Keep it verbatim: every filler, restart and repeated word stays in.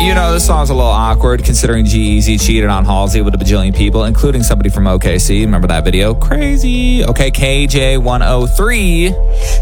You know, this song's a little awkward considering G-Eazy cheated on Halsey with a bajillion people, including somebody from O K C. Remember that video? Crazy. Okay, K J one oh three.